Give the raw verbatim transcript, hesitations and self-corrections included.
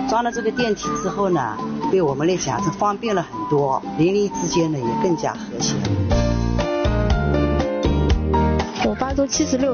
装了这个电梯之后呢，对我们来讲是方便了很多，邻里之间呢也更加和谐。 我爸都七十六